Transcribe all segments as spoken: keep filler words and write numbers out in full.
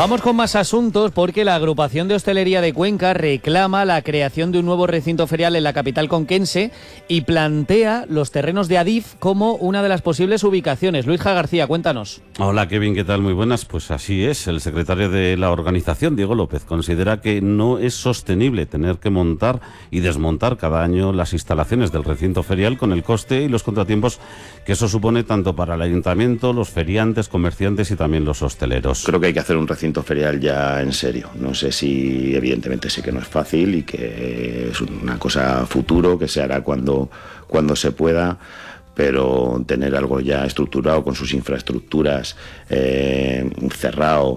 Vamos con más asuntos porque la agrupación de hostelería de Cuenca reclama la creación de un nuevo recinto ferial en la capital conquense y plantea los terrenos de Adif como una de las posibles ubicaciones. Luisja García, cuéntanos. Hola Kevin, ¿qué tal? Muy buenas. Pues así es, el secretario de la organización, Diego López, considera que no es sostenible tener que montar y desmontar cada año las instalaciones del recinto ferial con el coste y los contratiempos que eso supone tanto para el ayuntamiento, los feriantes, comerciantes y también los hosteleros. Creo que hay que hacer un recinto ferial ya en serio. No sé si, evidentemente sé que no es fácil y que es una cosa futuro que se hará cuando, cuando se pueda, pero tener algo ya estructurado con sus infraestructuras, eh, cerrado,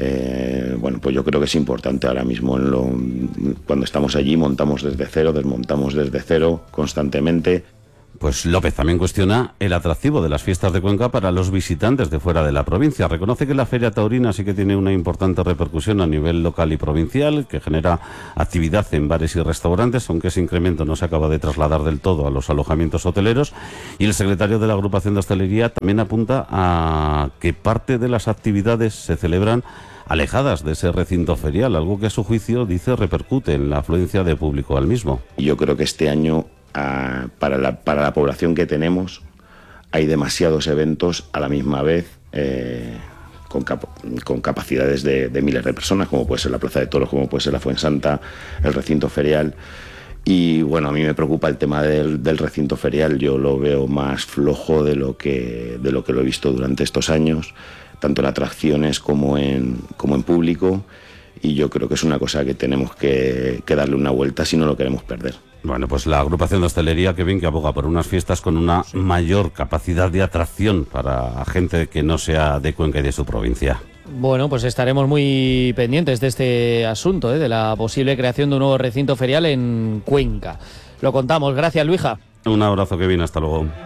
eh, bueno, pues yo creo que es importante ahora mismo. En lo, cuando estamos allí montamos desde cero, desmontamos desde cero constantemente. Pues López también cuestiona el atractivo de las fiestas de Cuenca para los visitantes de fuera de la provincia. Reconoce que la Feria Taurina sí que tiene una importante repercusión a nivel local y provincial, que genera actividad en bares y restaurantes, aunque ese incremento no se acaba de trasladar del todo a los alojamientos hoteleros. Y el secretario de la agrupación de hostelería también apunta a que parte de las actividades se celebran alejadas de ese recinto ferial, algo que a su juicio, dice, repercute en la afluencia de público al mismo. Yo creo que este año, Uh, para, la, para la población que tenemos, hay demasiados eventos a la misma vez, eh, con, cap con capacidades de, de miles de personas, como puede ser la Plaza de Toros, como puede ser la Fuensanta, el recinto ferial. Y bueno, a mí me preocupa el tema del, del recinto ferial. Yo lo veo más flojo de lo que, de lo que lo he visto durante estos años, tanto en atracciones como en, como en público. Y yo creo que es una cosa que tenemos que, que darle una vuelta si no lo queremos perder. Bueno, pues la agrupación de hostelería, que bien que aboga por unas fiestas con una mayor capacidad de atracción para gente que no sea de Cuenca y de su provincia. Bueno, pues estaremos muy pendientes de este asunto, ¿eh? De la posible creación de un nuevo recinto ferial en Cuenca. Lo contamos. Gracias, Luija. Un abrazo, Kevin. Hasta luego.